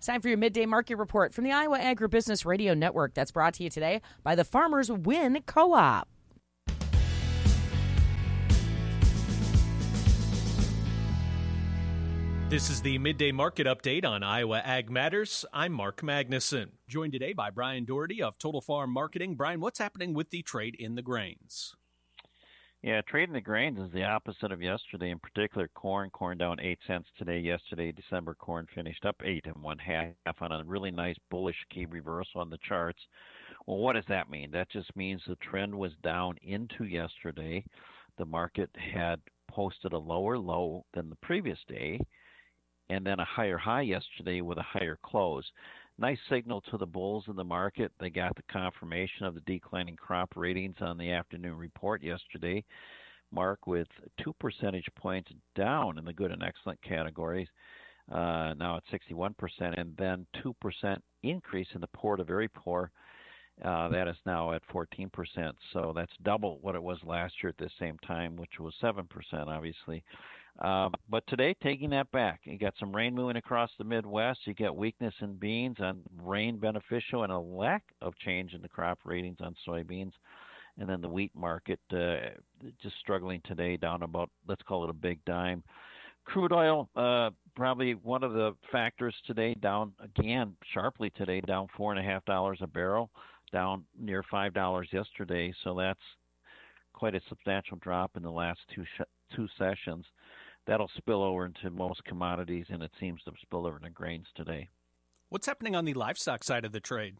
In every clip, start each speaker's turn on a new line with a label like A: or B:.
A: It's time for your midday market report from the Iowa Agribusiness Radio Network. That's brought to you today by the Farmers Win Co-op.
B: This is the Midday Market Update on Iowa Ag Matters. I'm Mark Magnuson, joined today by Brian Doherty of Total Farm Marketing. Brian, what's happening with the trade in the grains?
C: Yeah, trade in the grains is the opposite of yesterday. In particular, corn down 8 cents today. Yesterday, December corn finished up 8 1/2 on a really nice bullish key reversal on the charts. Well, what does that mean? That just means the trend was down into yesterday. The market had posted a lower low than the previous day, and then a higher high yesterday with a higher close. Nice signal to the bulls in the market. They got the confirmation of the declining crop ratings on the afternoon report yesterday, Mark, with 2 percentage points down in the good and excellent categories, now at 61%, and then 2% increase in the poor to very poor. That is now at 14%. So that's double what it was last year at the same time, which was 7%, obviously. But today, taking that back, you got some rain moving across the Midwest. You got weakness in beans on rain beneficial and a lack of change in the crop ratings on soybeans. And then the wheat market just struggling today, down about, let's call it a big dime. Crude oil, probably one of the factors today, down again sharply today, down $4.50 a barrel, down near $5 yesterday. So that's quite a substantial drop in the last two sessions. That'll spill over into most commodities, and it seems to spill over into grains today.
B: What's happening on the livestock side of the trade?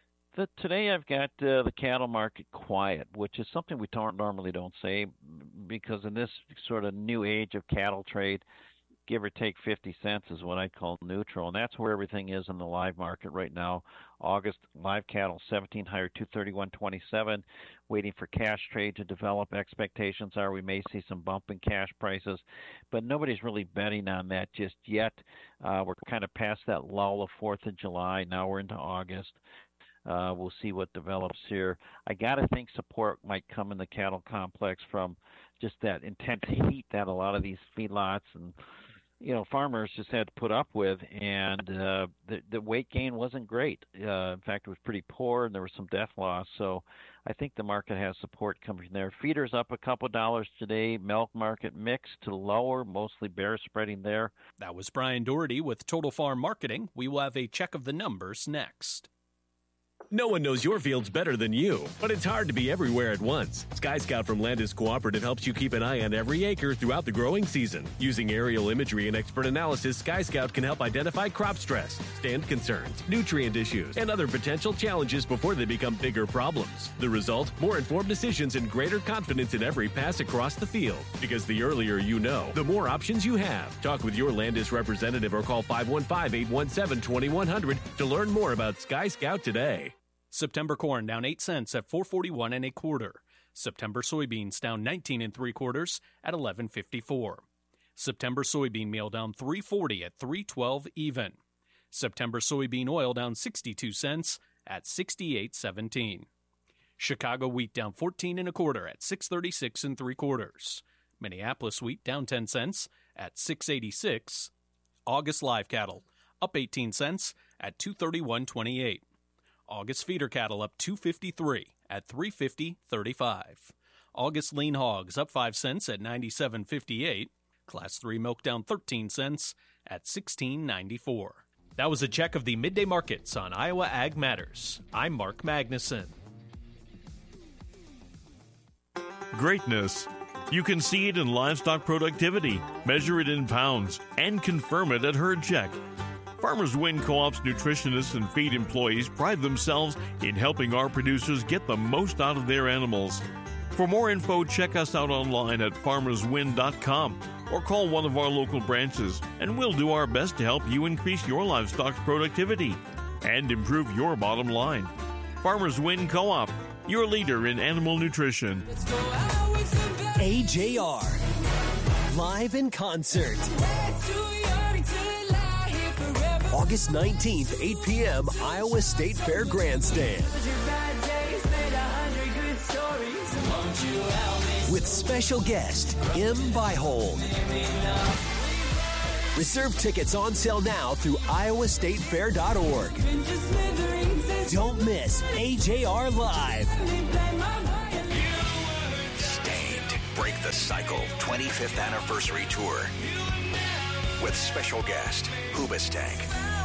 C: Today I've got the cattle market quiet, which is something we normally don't say, because in this sort of new age of cattle trade, give or take 50 cents is what I call neutral, and that's where everything is in the live market right now. August live cattle 17 higher, 231.27, waiting for cash trade to develop. Expectations are we may see some bump in cash prices, but nobody's really betting on that just yet. We're kind of past that lull of 4th of July. Now we're into August. We'll see what develops here. I got to think support might come in the cattle complex from just that intense heat that a lot of these feedlots and farmers just had to put up with, and the weight gain wasn't great. In fact, it was pretty poor, and there was some death loss. So I think the market has support coming from there. Feeders up a couple dollars today. Milk market mixed to lower, mostly bear spreading there.
B: That was Brian Doherty with Total Farm Marketing. We will have a check of the numbers next.
D: No one knows your fields better than you, but it's hard to be everywhere at once. Sky Scout from Landis Cooperative helps you keep an eye on every acre throughout the growing season. Using aerial imagery and expert analysis, Sky Scout can help identify crop stress, stand concerns, nutrient issues, and other potential challenges before they become bigger problems. The result? More informed decisions and greater confidence in every pass across the field. Because the earlier you know, the more options you have. Talk with your Landis representative or call 515-817-2100 to learn more about Sky Scout today.
B: September corn down 8 cents at 441 1/4. September soybeans down 19 3/4 at 11.54. September soybean meal down 3.40 at 3.12 even. September soybean oil down 62 cents at 68.17. Chicago wheat down 14 1/4 at 636 3/4. Minneapolis wheat down 10 cents at 686. August live cattle up 18 cents at 231.28. August feeder cattle up 253 at 350.35. August lean hogs up 5 cents at 97.58. Class 3 milk down 13 cents at 16.94. That was a check of the midday markets on Iowa Ag Matters. I'm Mark Magnuson.
E: Greatness. You can see it in livestock productivity, measure it in pounds, and confirm it at Herd Check. Farmers Win Co-op's nutritionists and feed employees pride themselves in helping our producers get the most out of their animals. For more info, check us out online at farmerswin.com or call one of our local branches, and we'll do our best to help you increase your livestock's productivity and improve your bottom line. Farmers Win Co-op, your leader in animal nutrition.
F: AJR, live in concert. August 19th, 8 p.m., Iowa State Fair Grandstand. With special guest, M. Byhold. Reserve tickets on sale now through iowastatefair.org. Don't miss AJR Live.
G: Stained Break the Cycle 25th Anniversary Tour with special guest Hoobastank.